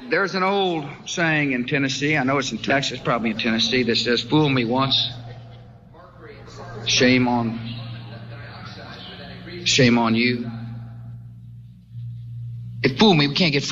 There's an old saying in Tennessee, I know it's in Texas, probably in Tennessee, that says, fool me once, shame on you. If fool me, we can't get